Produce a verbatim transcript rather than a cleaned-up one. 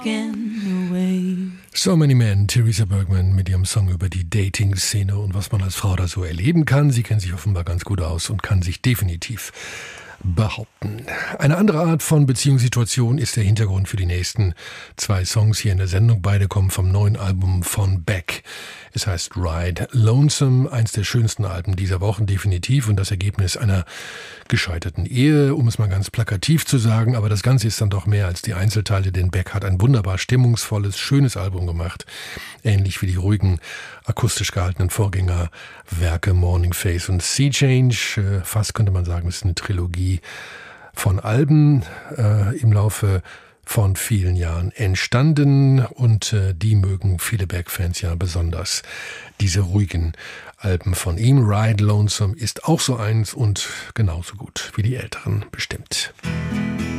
So Many Men, Teresa Bergman mit ihrem Song über die Dating-Szene und was man als Frau da so erleben kann. Sie kennt sich offenbar ganz gut aus und kann sich definitiv behaupten. Eine andere Art von Beziehungssituation ist der Hintergrund für die nächsten zwei Songs hier in der Sendung. Beide kommen vom neuen Album von Beck. Es heißt Ride Lonesome, eins der schönsten Alben dieser Wochen definitiv und das Ergebnis einer gescheiterten Ehe, um es mal ganz plakativ zu sagen. Aber das Ganze ist dann doch mehr als die Einzelteile, denn Beck hat ein wunderbar stimmungsvolles, schönes Album gemacht. Ähnlich wie die ruhigen, akustisch gehaltenen Vorgängerwerke Morning Face und Sea Change. Fast könnte man sagen, es ist eine Trilogie von Alben äh, im Laufe von vielen Jahren entstanden und äh, die mögen viele Beck-Fans ja besonders. Diese ruhigen Alben von ihm. Ride Lonesome ist auch so eins und genauso gut wie die älteren bestimmt.